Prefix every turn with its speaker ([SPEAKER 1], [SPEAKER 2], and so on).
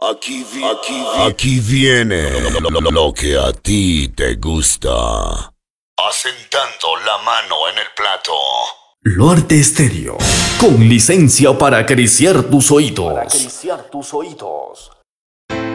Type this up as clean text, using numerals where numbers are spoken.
[SPEAKER 1] Aquí viene lo que a ti te gusta. Asentando la mano en el plato.
[SPEAKER 2] Luarte Estéreo, con licencia para acariciar tus oídos.